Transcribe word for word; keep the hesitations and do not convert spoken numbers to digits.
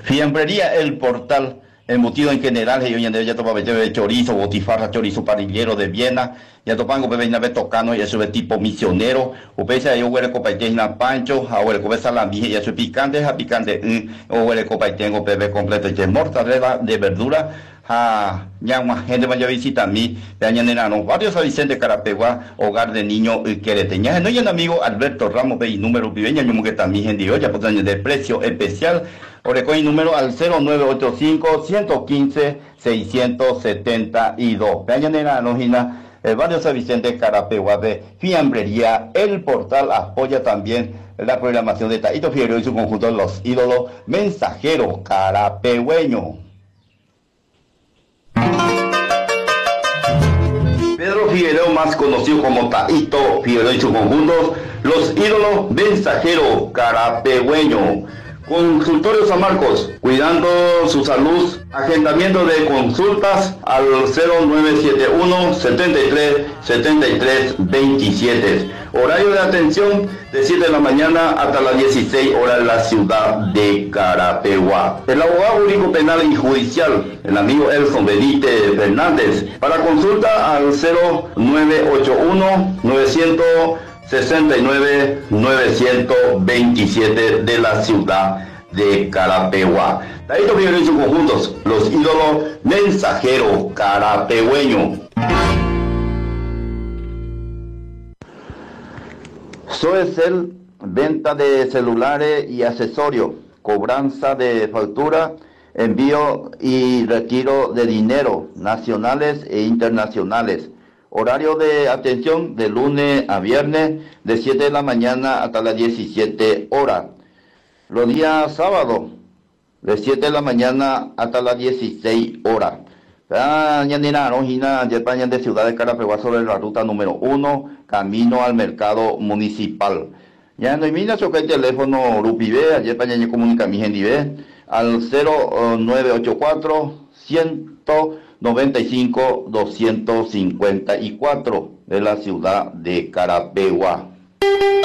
Fiambrería El Portal, embutido en general, y hoy en día ya topa de chorizo, botifarra, chorizo parrillero de Viena, ya topango bebe nave tocano y eso es tipo misionero, o pese a huele copa y pancho, a huele copa salamije y eso es picante, a picante, o huele copa y tengo bebé completo y mortadela de verdura. Ha, ya una gente vaya a visitar a mí, de añanerano, varios a Vicente Carapegua, hogar de niños y quereteñas. No hay un amigo Alberto Ramos, ve y número viveña, yo que también gente de ya por años de precio especial. Orecoy número al cero nueve ocho cinco, uno uno cinco, seis siete dos. De añanerano, Gina. Eh, varios a Vicente Carapegua de Fiambrería El Portal apoya también la programación de Taito Figueroa y su conjunto de los ídolos mensajeros carapegüeños. Pedro Figueroa, más conocido como Taito Figueroa y sus conjuntos, los ídolos mensajeros carapegüeños. Consultorio San Marcos, cuidando su salud, agendamiento de consultas al cero nueve siete uno, setenta y tres, setenta y tres, veintisiete. Horario de atención de siete de la mañana hasta las dieciséis horas en la ciudad de Carapegua. El abogado jurídico penal y judicial, el amigo Elson Benítez Fernández, para consulta al cero nueve ocho uno, novecientos sesenta y nueve, novecientos veintisiete de la ciudad de Carapegua. Taito Figueroa y sus conjuntos, los ídolos mensajeros carapegüeños. Soecel, venta de celulares y accesorios, cobranza de factura, envío y retiro de dinero, nacionales e internacionales. Horario de atención de lunes a viernes de siete de la mañana hasta las diecisiete horas. Los días sábados de siete de la mañana hasta las dieciséis horas. Ñanina, Rojina, Yepaña de Ciudad de Carapegua sobre la ruta número uno, camino al mercado municipal. Ya no hay mina choca el teléfono Rupibe, Yepaña y comunica mi gente al cero nueve ocho cuatro, ciento noventa y cinco, doscientos cincuenta y cuatro de la ciudad de Carapegua.